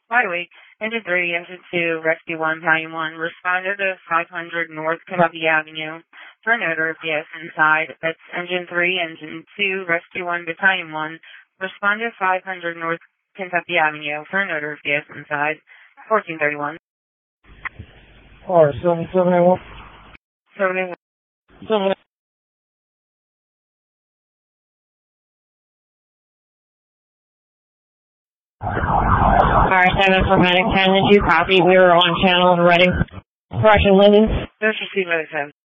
Flyway, Engine 3, Engine 2, Rescue 1, Battalion 1, responded to 500 North Kentucky Avenue for an odor of gas inside. That's Engine 3, Engine 2, Rescue 1, Battalion 1, responded to 500 North Kentucky Avenue for an odor of gas inside. 1431. R7781. 71. 7. R7 for Medic 10, did you copy? We were on channel and ready. Correction, Linden. Those received by the 10.